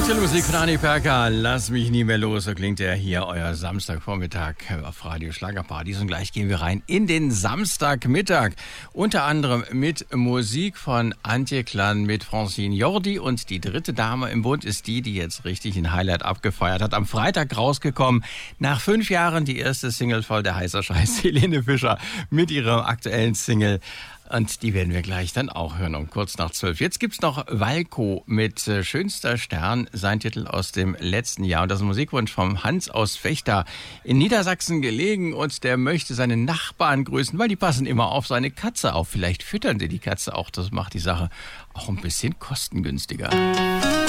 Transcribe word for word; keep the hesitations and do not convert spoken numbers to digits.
Aktuelle Musik von Anni Perka, lass mich nie mehr los, so klingt er hier, euer Samstagvormittag auf Radio Schlagerpartys. Und gleich gehen wir rein in den Samstagmittag. Unter anderem mit Musik von Antje Klan, mit Francine Jordi. Und die dritte Dame im Bund ist die, die jetzt richtig ein Highlight abgefeiert hat. Am Freitag rausgekommen, nach fünf Jahren die erste Single voll der heißer Scheiß, Helene Fischer mit ihrer aktuellen Single. Und die werden wir gleich dann auch hören, um kurz nach zwölf. Jetzt gibt's noch Walco mit äh, Schönster Stern, sein Titel aus dem letzten Jahr. Und das ist ein Musikwunsch vom Hans aus Vechta, in Niedersachsen gelegen. Und der möchte seine Nachbarn grüßen, weil die passen immer auf seine Katze auf. Vielleicht füttern sie die Katze auch, das macht die Sache auch ein bisschen kostengünstiger.